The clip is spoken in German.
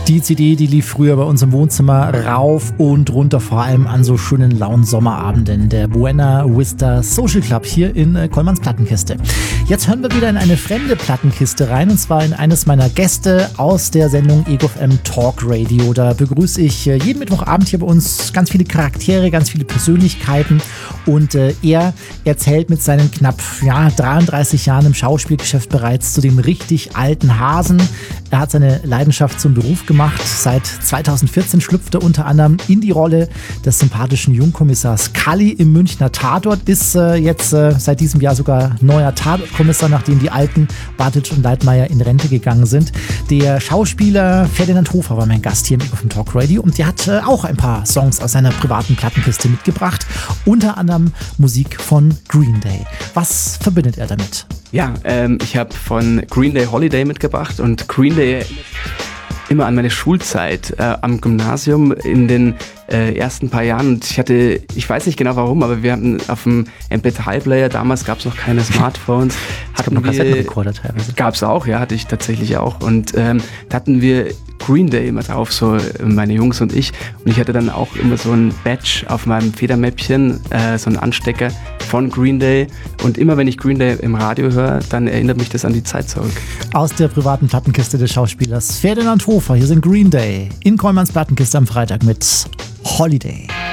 Die CD, die lief früher bei uns im Wohnzimmer rauf und runter, vor allem an so schönen lauen Sommerabenden. Der Buena Vista Social Club hier in Kollmanns Plattenkiste. Jetzt hören wir wieder in eine fremde Plattenkiste rein, und zwar in eines meiner Gäste aus der Sendung Ego FM Talk Radio. Da begrüße ich jeden Mittwochabend hier bei uns ganz viele Charaktere, ganz viele Persönlichkeiten, und er erzählt mit seinen knapp 33 Jahren im Schauspielgeschäft bereits zu dem richtig alten Hasen. Er hat seine Leidenschaft zum Beruf gemacht. Seit 2014 schlüpft er unter anderem in die Rolle des sympathischen Jungkommissars Kalli im Münchner Tatort, ist jetzt seit diesem Jahr sogar neuer Tatortkommissar, nachdem die alten Bartitsch und Leitmeier in Rente gegangen sind. Der Schauspieler Ferdinand Hofer war mein Gast hier im Ego FM Talk Radio, und der hat auch ein paar Songs aus seiner privaten Plattenkiste mitgebracht, unter anderem Musik von Green Day. Was verbindet er damit? Ja, ich habe von Green Day Holiday mitgebracht, und Green Day immer an meine Schulzeit am Gymnasium in den ersten paar Jahren, und ich weiß nicht genau warum, aber wir hatten auf dem MP3-Player, damals gab es noch keine Smartphones, hatten wir Kassettenrekorder teilweise. Gab es auch, ja, hatte ich tatsächlich auch, und da hatten wir Green Day immer drauf, so meine Jungs und ich hatte dann auch immer so ein Badge auf meinem Federmäppchen, so einen Anstecker von Green Day, und immer wenn ich Green Day im Radio höre, dann erinnert mich das an die Zeit zurück. Aus der privaten Plattenkiste des Schauspielers Ferdinand Hofer, hier sind Green Day in Kollmanns Plattenkiste am Freitag mit Holiday.